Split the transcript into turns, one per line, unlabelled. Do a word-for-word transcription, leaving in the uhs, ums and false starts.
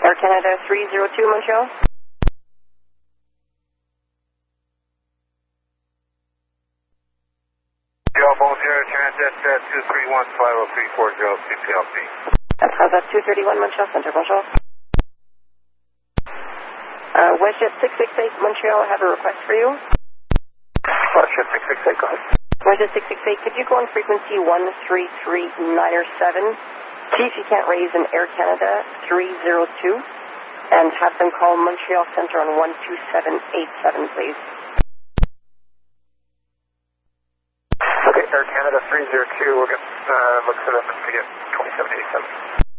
Air Canada three zero two, Montreal.
Montreal, bonjour, Transat uh, two three one five oh three four zero C P L C.
That's Transat two thirty-one, Montreal Center, bonjour. Uh, WestJet six six eight, Montreal, I have a request for you.
WestJet six six eight, go ahead.
WestJet six six eight, could you go on frequency one three three nine or seven? See if you can't raise an Air Canada three zero two and have them call Montreal Center on one two seven eight seven, please.
Okay, Air Canada three zero two, we'll get, uh, look for them to get twenty-seven eighty-seven.